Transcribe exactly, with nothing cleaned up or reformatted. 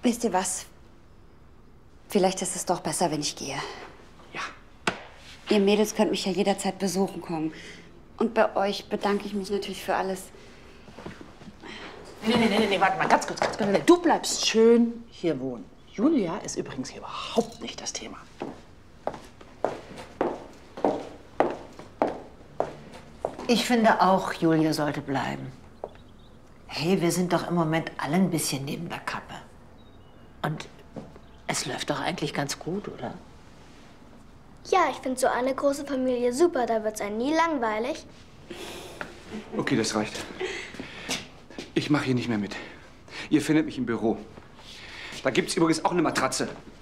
Wisst ihr was? Vielleicht ist es doch besser, wenn ich gehe. Ja. Ihr Mädels könnt mich ja jederzeit besuchen kommen. Und bei euch bedanke ich mich natürlich für alles. Nee, nee, nee, nee, nee, warte mal, ganz kurz, ganz kurz. Du bleibst schön hier wohnen. Julia ist übrigens hier überhaupt nicht das Thema. Ich finde auch, Julia sollte bleiben. Hey, wir sind doch im Moment alle ein bisschen neben der Kappe. Und es läuft doch eigentlich ganz gut, oder? Ja, ich finde so eine große Familie super. Da wird's einem nie langweilig. Okay, das reicht. Ich mache hier nicht mehr mit. Ihr findet mich im Büro. Da gibt's übrigens auch eine Matratze.